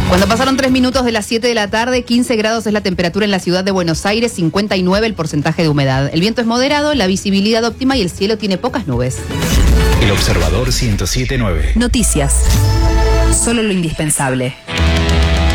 Cuando pasaron 3 minutos de las 7 de la tarde, 15 grados es la temperatura en la ciudad de Buenos Aires, 59 el porcentaje de humedad. El viento es moderado, la visibilidad óptima y el cielo tiene pocas nubes. El Observador 107.9. Noticias. Solo lo indispensable.